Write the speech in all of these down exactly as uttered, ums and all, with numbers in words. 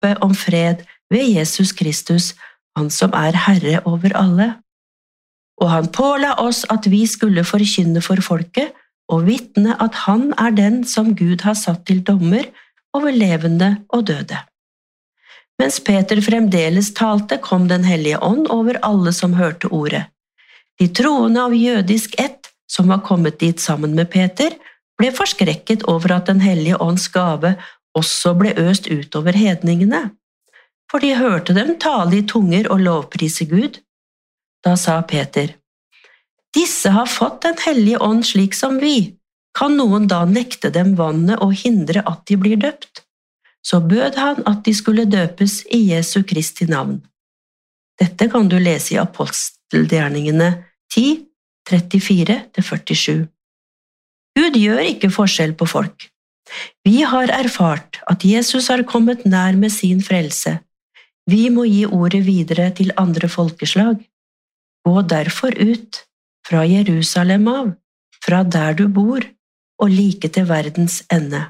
håpet om fred ved Jesus Kristus, han som er Herre over alle. Og han påla oss at vi skulle forkynne for folket og vitne at han er den som Gud har satt til dommer over levende og døde. Mens Peter fremdeles talte, kom den hellige ånd over alle som hørte ordet. De troende av jødisk ett, som var kommet dit sammen med Peter, ble forskrekket over at den hellige ånds gave også ble øst utover hedningene, for de hørte dem tale i tunger og lovprise Gud. Da sa Peter, «Disse har fått den hellige ånd slik som vi. Kan noen da nekte dem vannet og hindre at de blir døpt?» Så bød han at de skulle døpes i Jesu Kristi navn. Dette kan du lese i Apostelgjerningene ti, trettifire til førtisju. Gud gjør ikke forskjell på folk. Vi har erfart at Jesus har kommet nær med sin frelse. Vi må gi ordet videre til andre folkeslag. Gå derfor ut, fra Jerusalem av, fra der du bor, og like til verdens ende.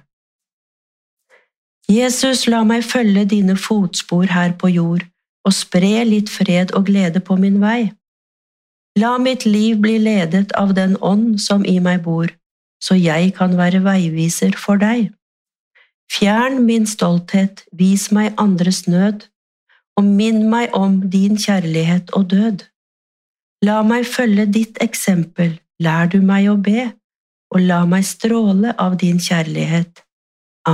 Jesus, la meg følge dine fotspor her på jord, og spre litt fred og glede på min vei. La mitt liv bli ledet av den ånd som i meg bor, så jeg kan være veiviser for deg. Fjern min stolthet, vis meg andres nød, og minn meg om din kjærlighet og død. La meg følge ditt eksempel, lær du meg å be, og la meg stråle av din kjærlighet.